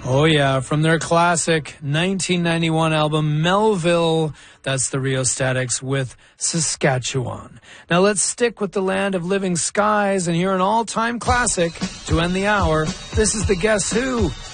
Oh, yeah, from their classic 1991 album, Melville. That's the Rheostatics with Saskatchewan. Now let's stick with the land of living skies and hear an all-time classic to end the hour. This is the Guess Who